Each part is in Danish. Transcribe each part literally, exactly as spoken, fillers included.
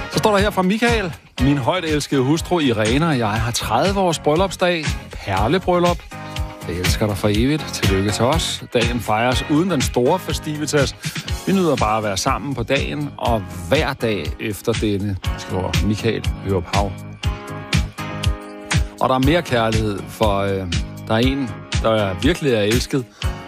Så står der her fra Michael. Min højt elskede hustru Irene og jeg har tredive års bryllupsdag. Perlebryllup. Jeg elsker dig for evigt. Tillykke til os. Dagen fejres uden den store festivitas. Vi nyder bare at være sammen på dagen og hver dag efter denne, skriver Michael Hørup Hav. Og der er mere kærlighed, for øh, der er en, der er virkelig er elsket.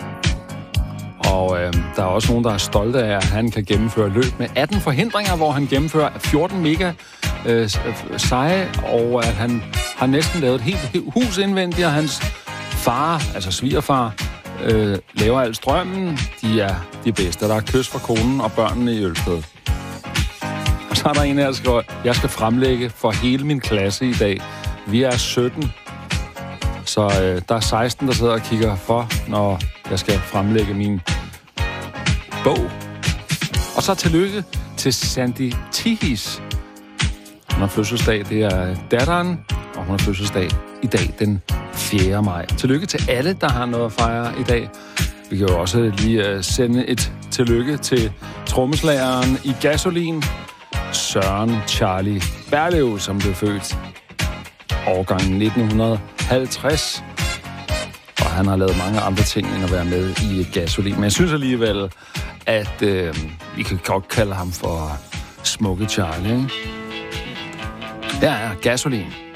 Og øh, der er også nogen, der er stolte af, at han kan gennemføre løb med atten forhindringer, hvor han gennemfører fjorten mega øh, seje, og at han har næsten lavet et helt hus indvendigt, og hans far, altså svigerfar, øh, laver al strømmen. De er de bedste. Der er kys fra konen og børnene i Ølsted. Og så er der en her, der skriver, jeg skal fremlægge for hele min klasse i dag. Vi er sytten, så øh, der er seksten, der sidder og kigger for, når jeg skal fremlægge min bog. Og så tillykke til Sandy Tihis. Hun har fødselsdag, det er datteren, og hun har fødselsdag i dag, den fjerde maj. Tillykke til alle, der har noget at fejre i dag. Vi kan jo også lige uh, sende et tillykke til trommeslageren i Gasolin, Søren Charlie Berlev, som blev født årgangen nitten halvtreds. Og han har lavet mange andre ting end at være med i Gasolin. Men jeg synes alligevel, at øh, vi kan godt kalde ham for Smukke Charlie, ikke? Ja, ja, Gasolin.